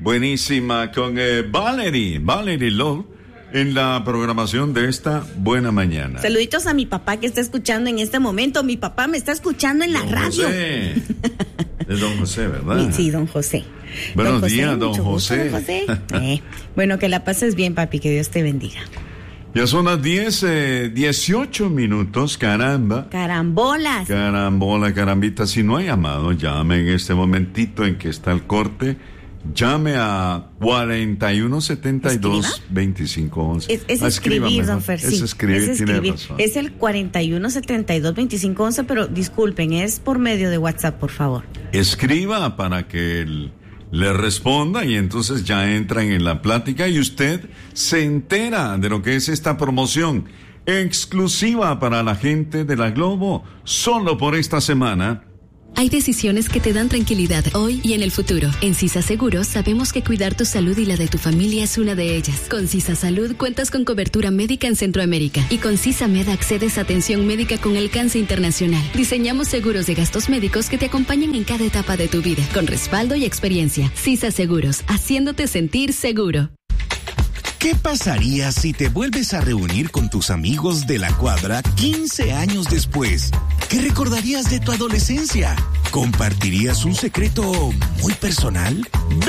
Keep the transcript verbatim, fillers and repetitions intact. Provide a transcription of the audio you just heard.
buenísima con eh, Valerie, Valerie Love, en la programación de esta buena mañana. Saluditos a mi papá que está escuchando en este momento. Mi papá me está escuchando en la don radio. José. Es don José, ¿verdad? Sí, don José. Buenos don José, días, don mucho José. gusto, don José. Eh, bueno, que la pases bien, papi, que Dios te bendiga. Ya son las diez, eh, dieciocho minutos, caramba. Carambolas. Carambola, carambita. Si no hay llamado, llame en este momentito en que está el corte. Llame a cuarenta y uno setenta y dos, veinticinco once. Es, es ah, escribir, don Fer, sí. Es escribir, es tiene escribir. razón. Es el cuarenta y uno setenta y dos, veinticinco once, pero disculpen, es por medio de WhatsApp, por favor. Escriba para que el, le responda y entonces ya entran en la plática y usted se entera de lo que es esta promoción exclusiva para la gente de la Globo, solo por esta semana. Hay decisiones que te dan tranquilidad hoy y en el futuro. En CISA Seguros sabemos que cuidar tu salud y la de tu familia es una de ellas. Con CISA Salud cuentas con cobertura médica en Centroamérica y con CISA Med accedes a atención médica con alcance internacional. Diseñamos seguros de gastos médicos que te acompañan en cada etapa de tu vida, con respaldo y experiencia. CISA Seguros, haciéndote sentir seguro. ¿Qué pasaría si te vuelves a reunir con tus amigos de la cuadra quince años después? ¿Qué recordarías de tu adolescencia? ¿Compartirías un secreto muy personal?